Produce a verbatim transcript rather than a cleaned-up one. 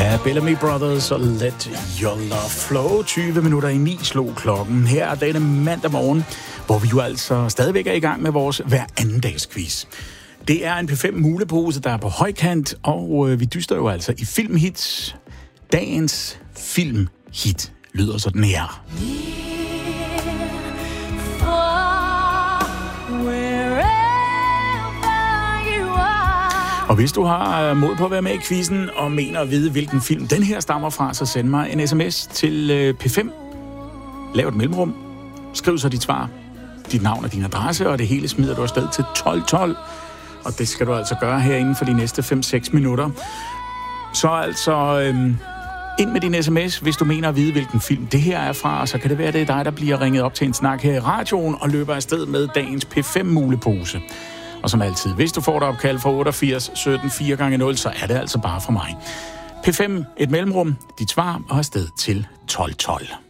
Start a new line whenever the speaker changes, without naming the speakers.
Ja, Bellamy Brothers og Let Your Love Flow. tyve minutter i ni slog klokken. Her er denne mandag morgen, hvor vi jo altså stadigvæk er i gang med vores hver anden dags quiz. Det er en P fem mulepose, der er på højkant, og øh, vi dyster jo altså i filmhits. Dagens filmhit lyder sådan her. Og hvis du har mod på at være med i quizzen og mener at vide, hvilken film den her stammer fra, så send mig en sms til P fem. Lav et mellemrum. Skriv så dit svar, dit navn og din adresse, og det hele smider du afsted til tolv tolv. Og det skal du altså gøre herinde for de næste fem seks minutter. Så altså øhm, ind med din sms, hvis du mener at vide, hvilken film det her er fra, og så kan det være, at det er dig, der bliver ringet op til en snak her i radioen og løber afsted med dagens P fem mulepose. Og som altid, hvis du får et opkald fra otteogfirs sytten fire gange nul, så er det altså bare fra mig. P fem, et mellemrum, dit svar og afsted til tolv tolv.